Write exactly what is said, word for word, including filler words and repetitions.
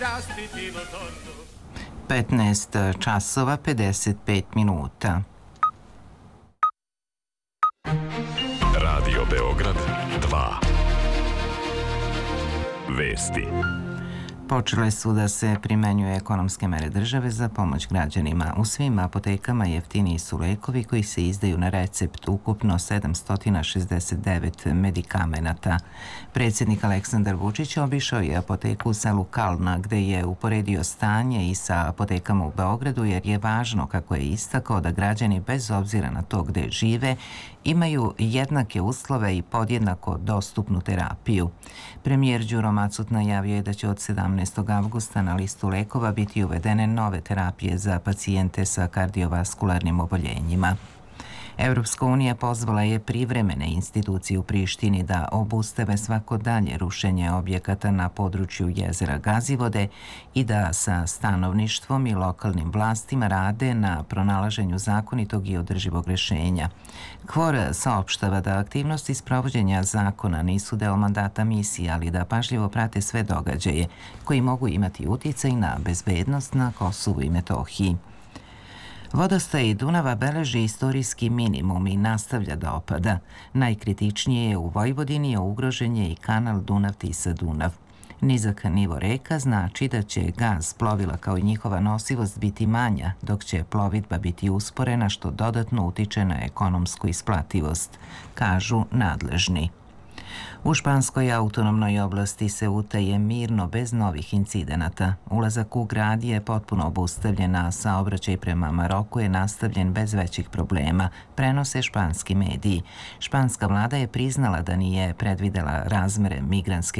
petnaest časova pedeset pet minuta. Radio Beograd dva. Vesti. Počele su da se primenjuju ekonomske mere države za pomoć građanima. U svim apotekama jeftiniji su lekovi koji se izdaju na recept, ukupno sedamsto šezdeset devet medikamenata. Predsjednik Aleksandar Vučić obišao je apoteku u selu Kalna, gde je uporedio stanje i sa apotekama u Beogradu, jer je važno, kako je istakao, da građani bez obzira na to gde žive imaju jednake uslove i podjednako dostupnu terapiju. Premijer Đuro Macut najavio je da će od sedamnaestog avgusta na listu lekova biti uvedene nove terapije za pacijente sa kardiovaskularnim oboljenjima. Evropska unija pozvala je privremene institucije u Prištini da obustave svako dalje rušenje objekata na području jezera Gazivode i da sa stanovništvom i lokalnim vlastima rade na pronalaženju zakonitog i održivog rješenja. Kvor saopštava da aktivnosti sprovođenja zakona nisu deo mandata misije, ali da pažljivo prate sve događaje koji mogu imati uticaj na bezbednost na Kosovu i Metohiji. Vodostaj Dunava beleži istorijski minimum i nastavlja da opada. Najkritičnije je u Vojvodini, a ugrožen je i kanal Dunav-Tisa-Dunav. Nizak nivo reka znači da će gaz plovila kao i njihova nosivost biti manja, dok će plovidba biti usporena, što dodatno utiče na ekonomsku isplativost, kažu nadležni. U španskoj autonomnoj oblasti Ceuta je mirno bez novih incidenata. Ulazak u grad je potpuno obustavljen, a saobraćaj prema Maroku je nastavljen bez većih problema, prenose španski mediji. Španska vlada je priznala da nije predvidela razmere migrantske